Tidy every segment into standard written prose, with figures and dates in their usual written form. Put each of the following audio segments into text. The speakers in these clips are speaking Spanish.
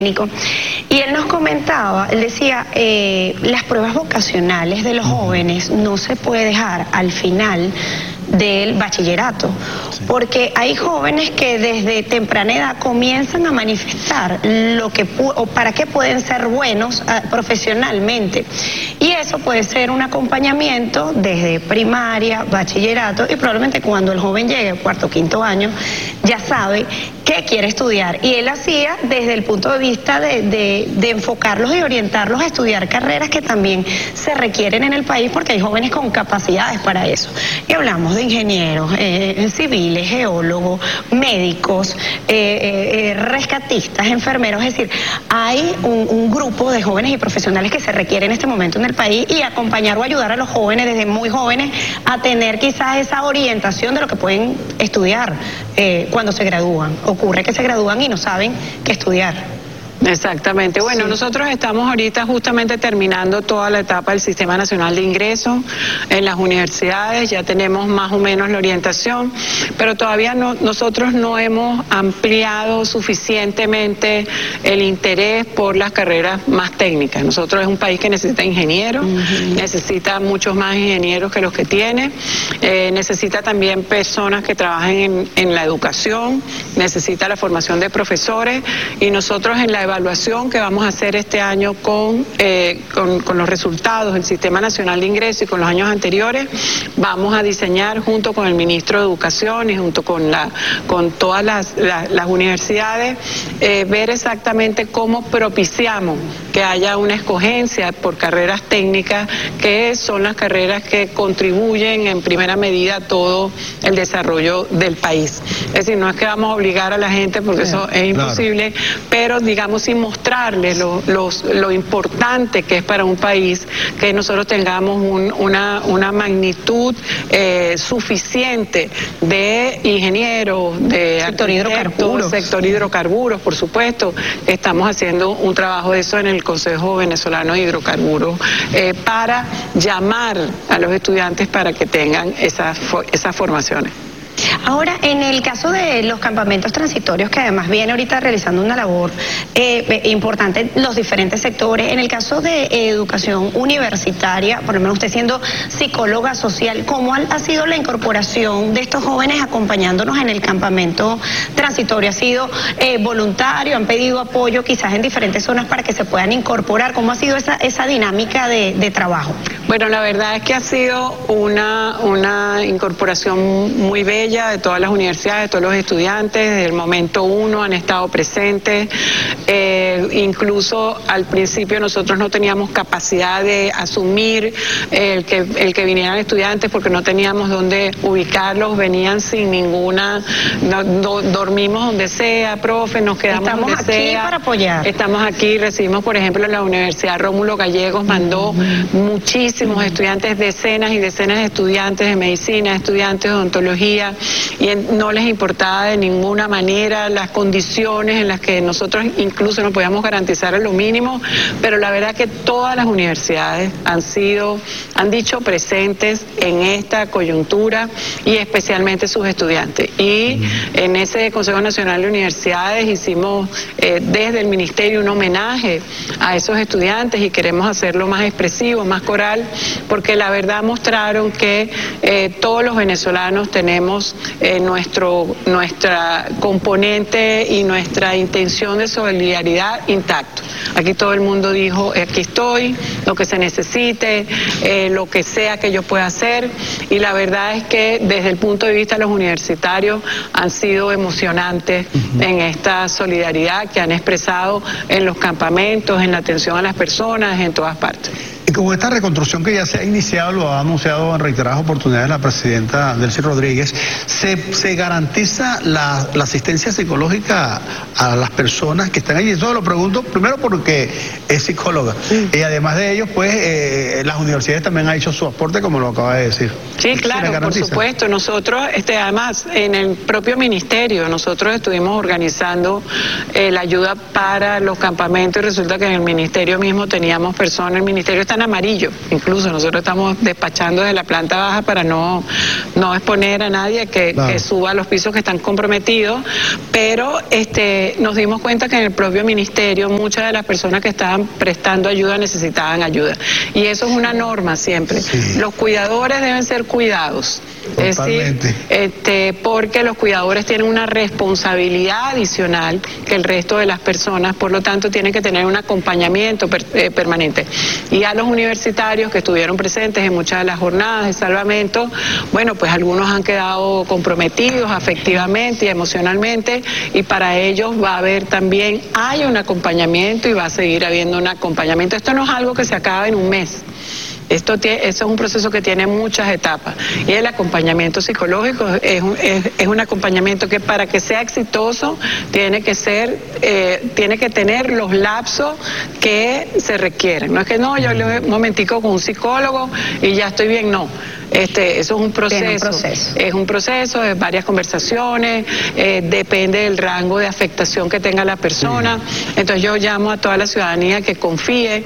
Y él nos comentaba, él decía, las pruebas vocacionales de los jóvenes no se puede dejar al final del bachillerato, porque hay jóvenes que desde temprana edad comienzan a manifestar lo que o para qué pueden ser buenos profesionalmente, y eso puede ser un acompañamiento desde primaria, bachillerato, y probablemente cuando el joven llegue cuarto o quinto año ya sabe qué quiere estudiar, y él hacía desde el punto de vista de enfocarlos y orientarlos a estudiar carreras que también se requieren en el país, porque hay jóvenes con capacidades para eso, y hablamos de ingenieros, civiles, geólogos, médicos, rescatistas, enfermeros, es decir, hay un grupo de jóvenes y profesionales que se requiere en este momento en el país, y acompañar o ayudar a los jóvenes desde muy jóvenes a tener quizás esa orientación de lo que pueden estudiar cuando se gradúan. Ocurre que se gradúan y no saben qué estudiar. Exactamente. Bueno, nosotros estamos ahorita justamente terminando toda la etapa del Sistema Nacional de Ingreso en las universidades, ya tenemos más o menos la orientación, pero todavía nosotros no hemos ampliado suficientemente el interés por las carreras más técnicas. Nosotros es un país que necesita ingenieros, necesita muchos más ingenieros que los que tiene, necesita también personas que trabajen en la educación, necesita la formación de profesores, y nosotros en la evaluación que vamos a hacer este año con los resultados del Sistema Nacional de Ingreso y con los años anteriores, vamos a diseñar junto con el ministro de Educación y junto con todas las universidades, ver exactamente cómo propiciamos que haya una escogencia por carreras técnicas, que son las carreras que contribuyen en primera medida a todo el desarrollo del país. Es decir, no es que vamos a obligar a la gente, porque eso es imposible, pero digamos sin mostrarles lo importante que es para un país que nosotros tengamos una magnitud suficiente de ingenieros, de sector hidrocarburos, por supuesto. Estamos haciendo un trabajo de eso en el Consejo Venezolano de Hidrocarburos para llamar a los estudiantes para que tengan esas formaciones. Ahora, en el caso de los campamentos transitorios, que además viene ahorita realizando una labor importante en los diferentes sectores, en el caso de educación universitaria, por lo menos usted siendo psicóloga social, ¿cómo ha sido la incorporación de estos jóvenes acompañándonos en el campamento transitorio? ¿Ha sido voluntario? ¿Han pedido apoyo quizás en diferentes zonas para que se puedan incorporar? ¿Cómo ha sido esa dinámica de trabajo? Bueno, la verdad es que ha sido una incorporación muy bella de todas las universidades, de todos los estudiantes. Desde el momento uno han estado presentes. Incluso al principio nosotros no teníamos capacidad de asumir el que vinieran estudiantes, porque no teníamos dónde ubicarlos, venían sin ninguna, dormimos donde sea, profe, nos quedamos donde sea. Estamos aquí para apoyar. Estamos aquí, recibimos por ejemplo la Universidad Rómulo Gallegos, mandó muchísimos estudiantes, decenas y decenas de estudiantes de medicina, estudiantes de odontología, y no les importaba de ninguna manera las condiciones en las que nosotros incluso no podíamos garantizar lo mínimo, pero la verdad que todas las universidades han dicho presentes en esta coyuntura, y especialmente sus estudiantes. Y en ese Consejo Nacional de Universidades hicimos desde el Ministerio un homenaje a esos estudiantes, y queremos hacerlo más expresivo, más coral, porque la verdad mostraron que todos los venezolanos tenemos nuestra componente y nuestra intención de solidaridad intacto. Aquí todo el mundo dijo, aquí estoy, lo que se necesite, lo que sea que yo pueda hacer, y la verdad es que desde el punto de vista de los universitarios han sido emocionantes en esta solidaridad que han expresado en los campamentos, en la atención a las personas, en todas partes. Y con esta reconstrucción que ya se ha iniciado, lo ha anunciado en reiteradas oportunidades la presidenta Delcy Rodríguez, ¿se garantiza la asistencia psicológica a las personas que están allí? Eso lo pregunto primero porque es psicóloga, y además de ello, pues las universidades también han hecho su aporte, como lo acaba de decir. Sí, claro, por supuesto. Nosotros, además, en el propio ministerio, nosotros estuvimos organizando la ayuda para los campamentos, y resulta que en el ministerio mismo teníamos personas, el ministerio está en amarillo. Incluso nosotros estamos despachando desde la planta baja para no exponer a nadie que suba a los pisos que están comprometidos, pero nos dimos cuenta que en el propio ministerio muchas de las personas que estaban prestando ayuda necesitaban ayuda. Y eso es una norma siempre. Sí. Los cuidadores deben ser cuidados. Totalmente. Es decir, porque los cuidadores tienen una responsabilidad adicional que el resto de las personas, por lo tanto tienen que tener un acompañamiento permanente. Y a los universitarios que estuvieron presentes en muchas de las jornadas de salvamento, bueno, pues algunos han quedado comprometidos afectivamente y emocionalmente, y para ellos va a haber también, hay un acompañamiento y va a seguir habiendo un acompañamiento. Esto no es algo que se acaba en un mes. Eso es un proceso que tiene muchas etapas, y el acompañamiento psicológico es un acompañamiento que, para que sea exitoso, tiene que tener los lapsos que se requieren. No es que yo le un momentico con un psicólogo y ya estoy bien, no. Eso es un proceso. Es un proceso de varias conversaciones, depende del rango de afectación que tenga la persona. Entonces yo llamo a toda la ciudadanía que confíe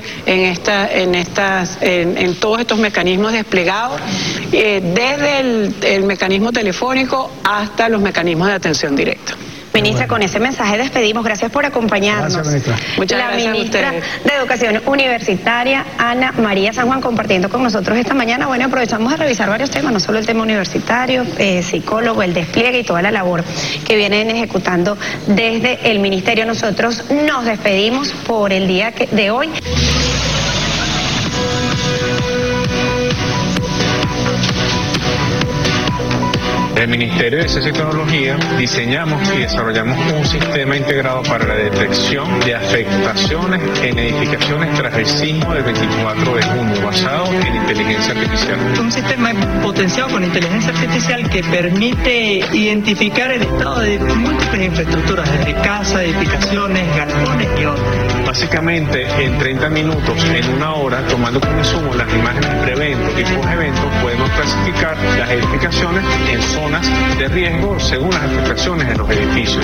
en todos estos mecanismos desplegados, desde el mecanismo telefónico hasta los mecanismos de atención directa. Ministra, con ese mensaje despedimos. Gracias por acompañarnos. Gracias, ministra. Muchas gracias. La ministra de Educación Universitaria, Ana María San Juan, compartiendo con nosotros esta mañana. Bueno, aprovechamos de revisar varios temas, no solo el tema universitario, psicólogo, el despliegue y toda la labor que vienen ejecutando desde el ministerio. Nosotros nos despedimos por el día de hoy. En el Ministerio de Ciencia y Tecnología diseñamos y desarrollamos un sistema integrado para la detección de afectaciones en edificaciones tras el sismo del 24 de junio, basado en inteligencia artificial. Un sistema potenciado con inteligencia artificial que permite identificar el estado de múltiples infraestructuras, desde casas, edificaciones, galpones y otros. Básicamente, en 30 minutos, en una hora, tomando como insumo las imágenes pre-eventos y post-eventos, podemos clasificar las edificaciones en zonas de riesgo según las afectaciones en los edificios.